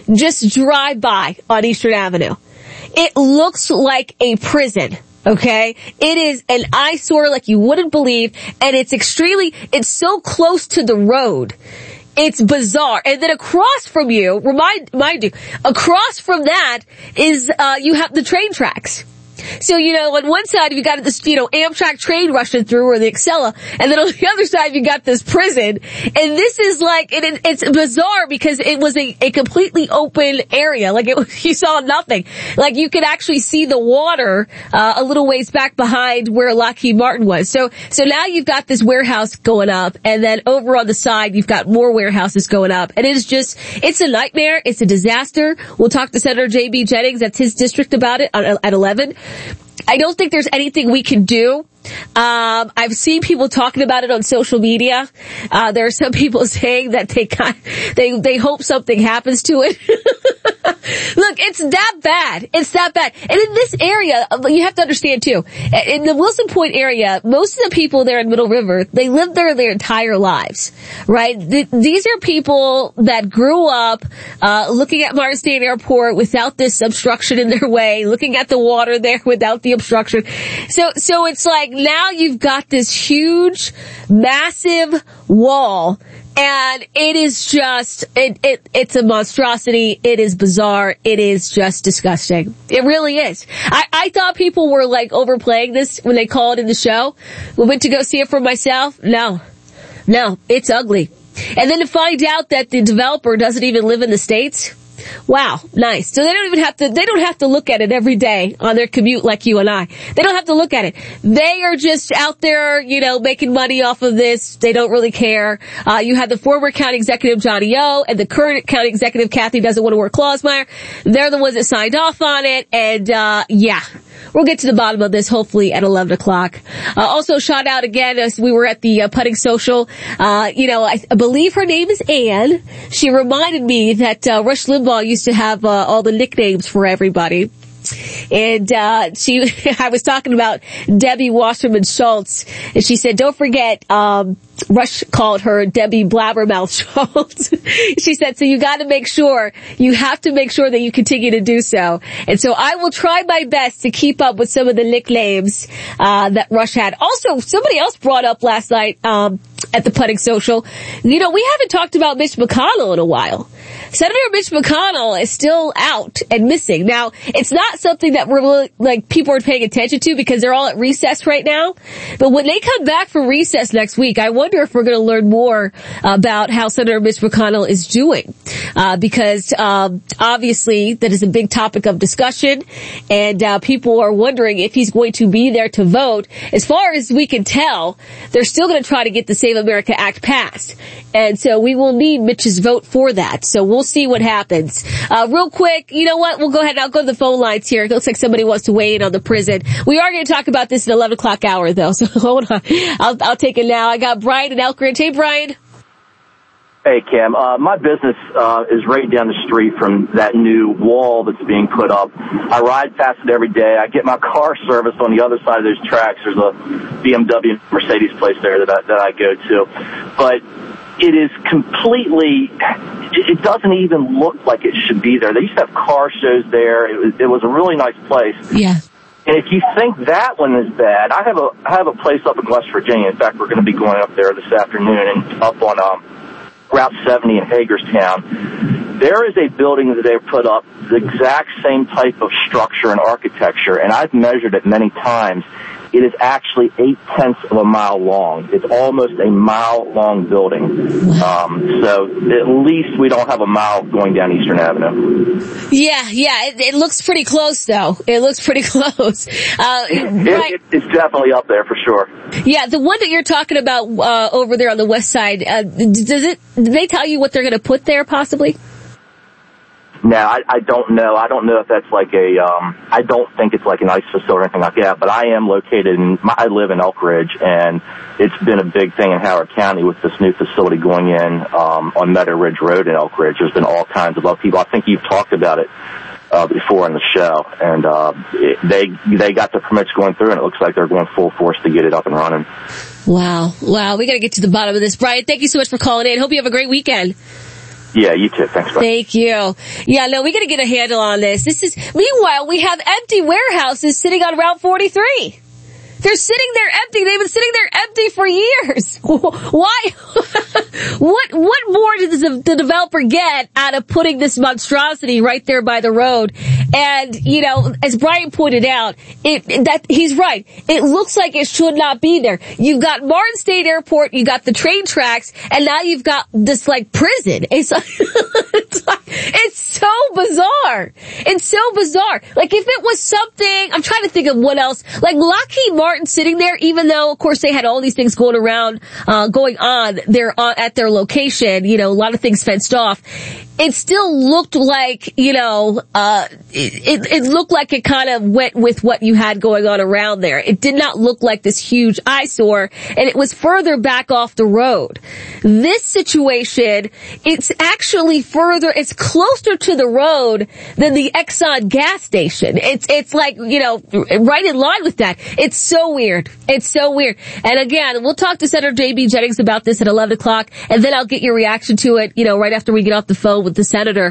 just drive by on Eastern Avenue. It looks like a prison. Okay? It is an eyesore like you wouldn't believe, and it's so close to the road. It's bizarre. And then across from you, mind you, across from that is, you have the train tracks. So, on one side you got this, Amtrak train rushing through, or the Acela, and then on the other side you got this prison. And this is like, it's bizarre because it was a completely open area. Like you saw nothing. Like you could actually see the water, a little ways back behind where Lockheed Martin was. So now you've got this warehouse going up, and then over on the side you've got more warehouses going up. And it's a nightmare. It's a disaster. We'll talk to Senator J.B. Jennings, that's his district, about it at 11. I don't think there's anything we can do. I've seen people talking about it on social media. There are some people saying that they hope something happens to it. Look, it's that bad. It's that bad. And in this area, you have to understand too, in the Wilson Point area, most of the people there in Middle River, they lived there their entire lives, right? These are people that grew up, looking at Myers State Airport without this obstruction in their way, looking at the water there without the obstruction. So it's like, now you've got this huge, massive wall, and it is just, it's a monstrosity. It is bizarre. It is just disgusting. It really is. I thought people were like overplaying this when they called in the show. We went to go see it for myself. No, it's ugly. And then to find out that the developer doesn't even live in the States. Wow, nice. So they don't have to look at it every day on their commute like you and I. They don't have to look at it. They are just out there, making money off of this. They don't really care. You have the former county executive, Johnny O, and the current county executive, Kathy doesn't want to work Clausmeyer. They're the ones that signed off on it. And, we'll get to the bottom of this hopefully at 11 o'clock. Also shout out again as we were at the putting social. I believe her name is Ann. She reminded me that Rush Limbaugh used to have all the nicknames for everybody. And I was talking about Debbie Wasserman Schultz, and she said, don't forget, Rush called her Debbie Blabbermouth Schultz. She said, so you have to make sure that you continue to do so. And so I will try my best to keep up with some of the nicknames that Rush had. Also, somebody else brought up last night at the putting social, we haven't talked about Mitch McConnell in a while. Senator Mitch McConnell is still out and missing. Now, it's not something that we're really, people are paying attention to because they're all at recess right now. But when they come back from recess next week, I wonder if we're going to learn more about how Senator Mitch McConnell is doing. Because obviously that is a big topic of discussion, and people are wondering if he's going to be there to vote. As far as we can tell, they're still going to try to get the Save America Act passed. And so we will need Mitch's vote for that. So we'll see what happens. Real quick, you know what? We'll go ahead and I'll go to the phone lines here. It looks like somebody wants to weigh in on the prison. We are going to talk about this at 11 o'clock hour though. So hold on. I'll take it now. I got Brian in Elkridge. Hey, Brian. Hey, Cam. My business is right down the street from that new wall that's being put up. I ride past it every day. I get my car serviced on the other side of those tracks. There's a BMW Mercedes place there that I go to. But it is completely, it doesn't even look like it should be there. They used to have car shows there. It was a really nice place. Yeah. And if you think that one is bad, I have a place up in West Virginia. In fact, we're going to be going up there this afternoon and up on Route 70 in Hagerstown. There is a building that they put up, the exact same type of structure and architecture, and I've measured it many times. It is actually 0.8 of a mile long. It's almost a mile-long building. So at least we don't have a mile going down Eastern Avenue. Yeah. It looks pretty close, though. It looks pretty close. Right. It's definitely up there for sure. Yeah, the one that you're talking about over there on the west side, did they tell you what they're going to put there, possibly? No, I don't know. I don't know if that's like I don't think it's like an ice facility or anything like that, but I am located I live in Elkridge, and it's been a big thing in Howard County with this new facility going in, on Meadow Ridge Road in Elkridge. There's been all kinds of other people. I think you've talked about it, before in the show, and, they got the permits going through, and it looks like they're going full force to get it up and running. Wow. We gotta get to the bottom of this. Brian, thank you so much for calling in. Hope you have a great weekend. Yeah, you too. Thanks, bro. Thank you. Yeah, no, we got to get a handle on this. Meanwhile, we have empty warehouses sitting on Route 43. They're sitting there empty. They've been sitting there empty for years. Why? What more does the developer get out of putting this monstrosity right there by the road? And, you know, as Brian pointed out, he's right. It looks like it should not be there. You've got Martin State Airport, you got the train tracks, and now you've got this, like, prison. It's so bizarre. It's so bizarre. Like, if it was something, I'm trying to think of what else, like Lockheed Martin sitting there, even though, of course, they had all these things going on there at their location, you know, a lot of things fenced off. It still looked like, you know, it looked like it kind of went with what you had going on around there. It did not look like this huge eyesore, and it was further back off the road. This situation, it's actually it's closer to the road than the Exxon gas station. It's like, you know, right in line with that. It's so weird. It's so weird. And again, we'll talk to Senator J.B. Jennings about this at 11 o'clock, and then I'll get your reaction to it, you know, right after we get off the phone with the senator.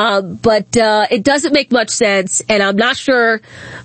But it doesn't make much sense, and I'm not sure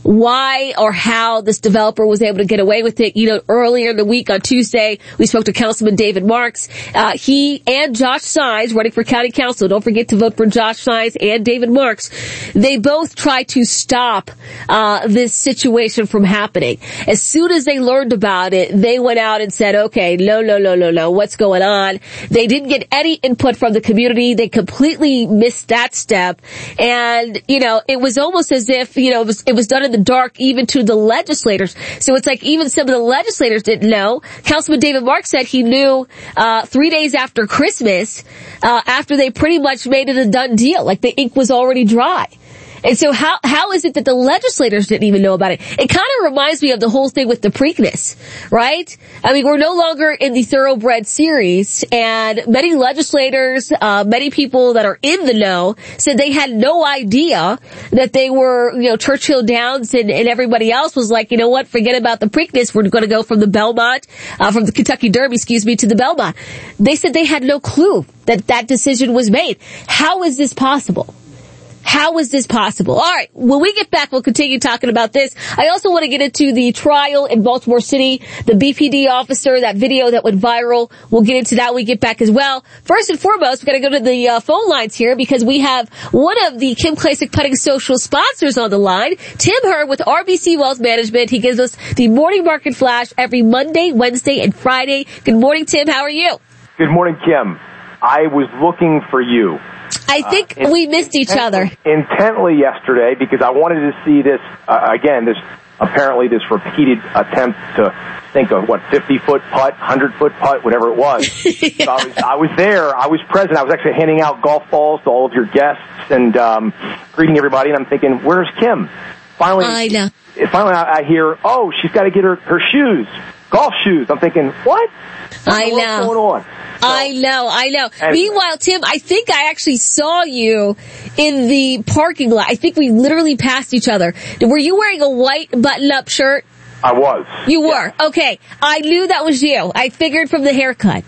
why or how this developer was able to get away with it. You know, earlier in the week on Tuesday, we spoke to Councilman David Marks. He and Josh Saenz, running for county council, don't forget to vote for Josh Saenz and David Marks. They both tried to stop this situation from happening. As soon as they learned about it, they went out and said, okay, no, what's going on? They didn't get any input from the community. They completely missed that step. And, you know, it was almost as if, you know, it was done in the dark even to the legislators. So it's like even some of the legislators didn't know. Councilman David Marks said he knew 3 days after Christmas, after they pretty much made it a done deal. Like the ink was already dry. And so how is it that the legislators didn't even know about it? It kind of reminds me of the whole thing with the Preakness, right? I mean, we're no longer in the Thoroughbred series, and many legislators, many people that are in the know said they had no idea that they were, you know, Churchill Downs and everybody else was like, you know what, forget about the Preakness. We're going to go from the Belmont, from the Kentucky Derby, to the Belmont. They said they had no clue that decision was made. How is this possible? How is this possible? All right. When we get back, we'll continue talking about this. I also want to get into the trial in Baltimore City, the BPD officer, that video that went viral. We'll get into that when we get back as well. First and foremost, we've got to go to the phone lines here because we have one of the Kim Klacik Putting Social sponsors on the line, Tim Hurd with RBC Wealth Management. He gives us the morning market flash every Monday, Wednesday, and Friday. Good morning, Tim. How are you? Good morning, Kim. I was looking for you. I think we missed each other. Intently yesterday because I wanted to see this, again, this repeated attempt to think of, 50-foot putt, 100-foot putt, whatever it was. So I was there. I was present. I was actually handing out golf balls to all of your guests and greeting everybody, and I'm thinking, where's Kim? Finally, I know. Finally, I hear, oh, she's got to get her shoes, golf shoes. I'm thinking, what? I know. What's going on? So, I know. Meanwhile, Tim, I think I actually saw you in the parking lot. I think we literally passed each other. Were you wearing a white button-up shirt? I was. You were? Yeah. Okay. I knew that was you. I figured from the haircut.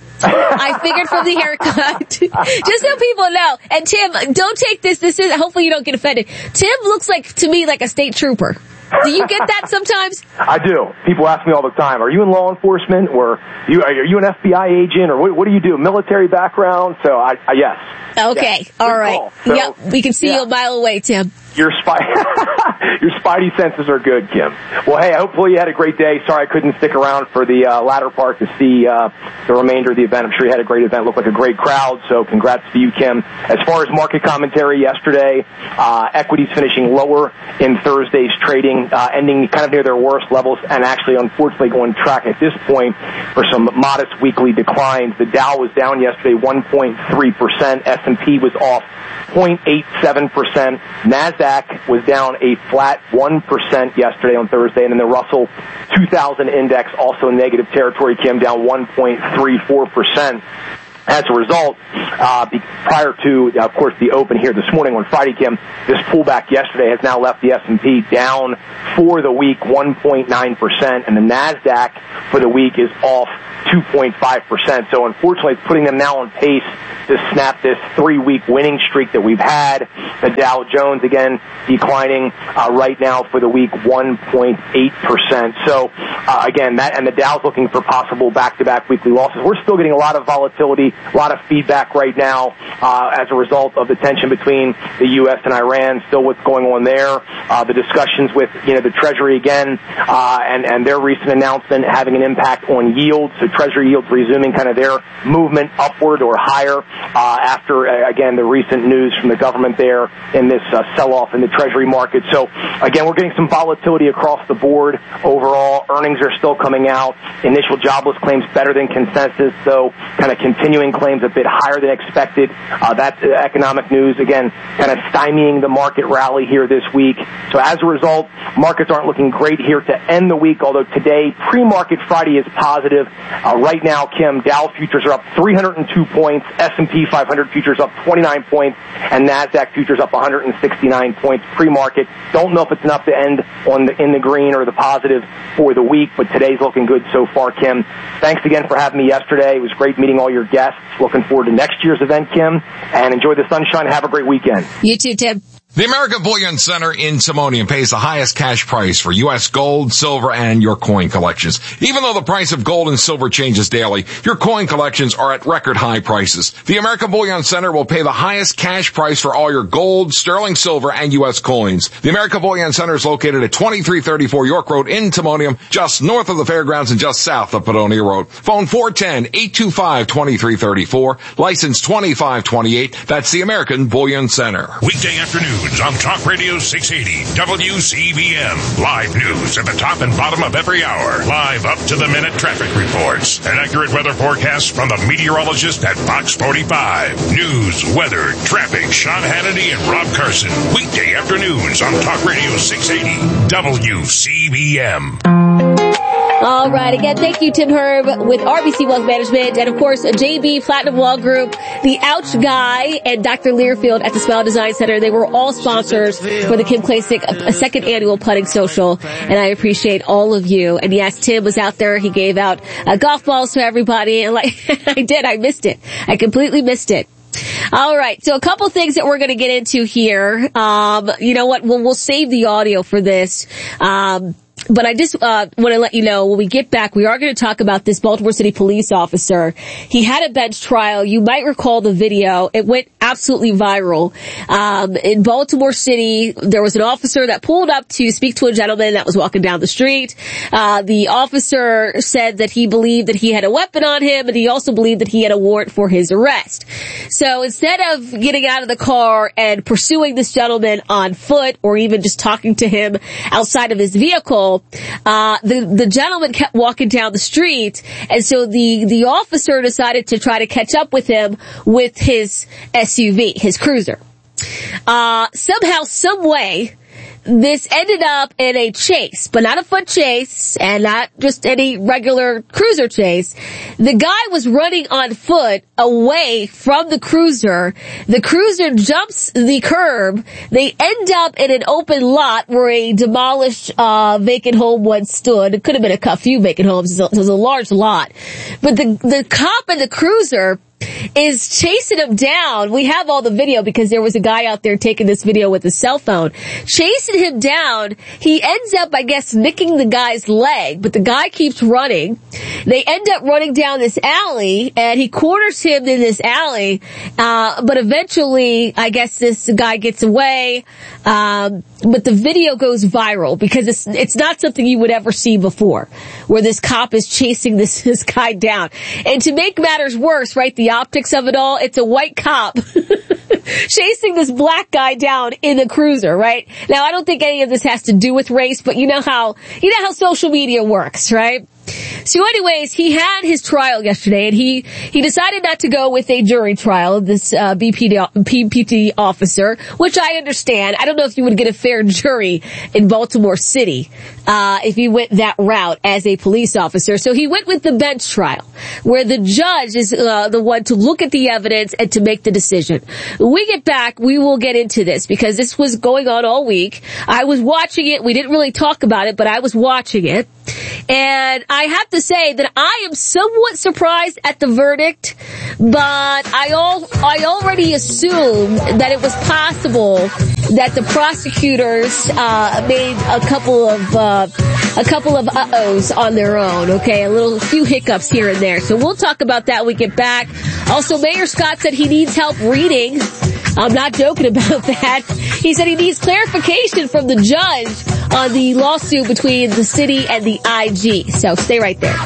Just so people know. And Tim, don't take this. Hopefully you don't get offended. Tim looks to me like a state trooper. Do you get that sometimes? I do. People ask me all the time, are you in law enforcement or are you an FBI agent or what do you do? Military background? So yes. Okay. Yes. All right. So, yep. We can see you a mile away, Tim. Your spidey senses are good, Kim. Well, hey, hopefully you had a great day. Sorry I couldn't stick around for the latter part to see the remainder of the event. I'm sure you had a great event. Looked like a great crowd, so congrats to you, Kim. As far as market commentary yesterday, equities finishing lower in Thursday's trading, ending kind of near their worst levels, and actually, unfortunately, going track at this point for some modest weekly declines. The Dow was down yesterday 1.3%. S&P was off 0.87%. NASDAQ was down a flat 1% yesterday on Thursday, and then the Russell 2000 index also negative territory, Kim, down 1.34%. As a result, prior to, of course, the open here this morning on Friday, Kim, this pullback yesterday has now left the S&P down for the week 1.9%, and the NASDAQ for the week is off 2.5%. So unfortunately, it's putting them now on pace to snap this 3-week winning streak that we've had. The Dow Jones, again, declining right now for the week 1.8%. So, again, that and the Dow's looking for possible back-to-back weekly losses. We're still getting a lot of volatility, a lot of feedback right now as a result of the tension between the U.S. and Iran, still what's going on there. The discussions with, the Treasury again, and their recent announcement having an impact on yields. So Treasury yields resuming kind of their movement upward or higher after, again, the recent news from the government there in this sell-off in the Treasury market. So, again, we're getting some volatility across the board. Overall, earnings are still coming out. Initial jobless claims better than consensus, so kind of continuing claims a bit higher than expected. That's economic news, again, kind of stymieing the market rally here this week. So as a result, markets aren't looking great here to end the week, although today, pre-market Friday is positive. Right now, Kim, Dow futures are up 302 points, S&P 500 futures up 29 points, and NASDAQ futures up 169 points pre-market. Don't know if it's enough to end in the green or the positive for the week, but today's looking good so far, Kim. Thanks again for having me yesterday. It was great meeting all your guests. Looking forward to next year's event, Kim, and enjoy the sunshine. Have a great weekend. You too, Tim. The American Bullion Center in Timonium pays the highest cash price for U.S. gold, silver, and your coin collections. Even though the price of gold and silver changes daily, your coin collections are at record high prices. The American Bullion Center will pay the highest cash price for all your gold, sterling silver, and U.S. coins. The American Bullion Center is located at 2334 York Road in Timonium, just north of the fairgrounds and just south of Padonia Road. Phone 410-825-2334, license 2528. That's the American Bullion Center. Weekday afternoons on Talk Radio 680 WCBM. Live news at the top and bottom of every hour. Live up-to-the-minute traffic reports. An accurate weather forecast from the meteorologist at Fox 45. News, weather, traffic, Sean Hannity and Rob Carson. Weekday afternoons on Talk Radio 680 WCBM. All right. Again, thank you, Tim Herb with RBC Wealth Management. And, of course, JB, Platinum Law Group, the Ouch Guy, and Dr. Learfield at the Smile Design Center. They were all sponsors for the Kim Klacik, a second annual putting social. And I appreciate all of you. And, yes, Tim was out there. He gave out golf balls to everybody. And, I missed it. I completely missed it. All right. So a couple things that we're going to get into here. You know what? We'll save the audio for this. But I just want to let you know, when we get back, we are going to talk about this Baltimore City police officer. He had a bench trial. You might recall the video. It went absolutely viral. In Baltimore City, there was an officer that pulled up to speak to a gentleman that was walking down the street. The officer said that he believed that he had a weapon on him, and he also believed that he had a warrant for his arrest. So instead of getting out of the car and pursuing this gentleman on foot, or even just talking to him outside of his vehicle, the gentleman kept walking down the street, and so the officer decided to try to catch up with him with his SUV, his cruiser. Somehow, some way, this ended up in a chase, but not a foot chase and not just any regular cruiser chase. The guy was running on foot away from the cruiser. The cruiser jumps the curb. They end up in an open lot where a demolished vacant home once stood. It could have been a few vacant homes. It was a large lot. But the cop and the cruiser is chasing him down. We have all the video because there was a guy out there taking this video with his cell phone. Chasing him down. He ends up, I guess, nicking the guy's leg, but the guy keeps running. They end up running down this alley, and he corners him in this alley, but eventually, I guess this guy gets away. But the video goes viral because it's not something you would ever see before, where this cop is chasing this guy down. And to make matters worse, right, the optics of it all, it's a white cop chasing this black guy down in a cruiser, right? Now, I don't think any of this has to do with race, but you know how social media works, right? So anyways, he had his trial yesterday, and he decided not to go with a jury trial, this BPD officer, which I understand. I don't know if you would get a fair jury in Baltimore City if you went that route as a police officer. So he went with the bench trial, where the judge is the one to look at the evidence and to make the decision. When we get back, we will get into this, because this was going on all week. I was watching it. We didn't really talk about it, but I was watching it. And I have to say that I am somewhat surprised at the verdict, but I already assumed that it was possible that the prosecutors made a couple of uh-ohs on their own, okay? A few hiccups here and there. So we'll talk about that when we get back. Also, Mayor Scott said he needs help reading. I'm not joking about that. He said he needs clarification from the judge on the lawsuit between the city and the IG. So stay right there.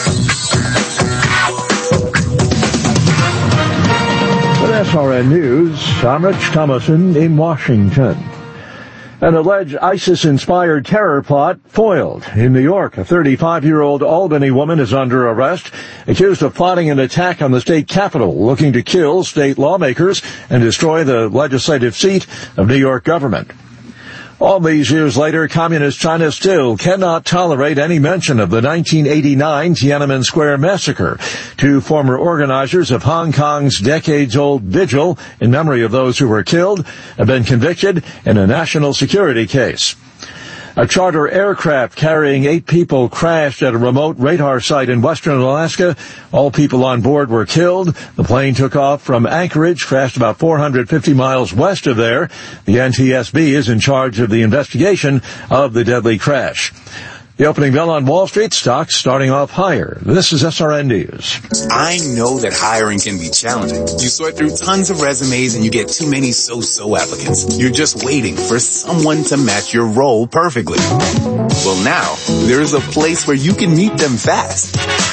With SRN News, I'm Rich Thomason in Washington. An alleged ISIS-inspired terror plot foiled. In New York, a 35-year-old Albany woman is under arrest, accused of plotting an attack on the state capitol, looking to kill state lawmakers and destroy the legislative seat of New York government. All these years later, Communist China still cannot tolerate any mention of the 1989 Tiananmen Square massacre. Two former organizers of Hong Kong's decades-old vigil in memory of those who were killed have been convicted in a national security case. A charter aircraft carrying 8 people crashed at a remote radar site in western Alaska. All people on board were killed. The plane took off from Anchorage, crashed about 450 miles west of there. The NTSB is in charge of the investigation of the deadly crash. The opening bell on Wall Street, stocks starting off higher. This is SRN News. I know that hiring can be challenging. You sort through tons of resumes and you get too many so-so applicants. You're just waiting for someone to match your role perfectly. Well, now, there's a place where you can meet them fast.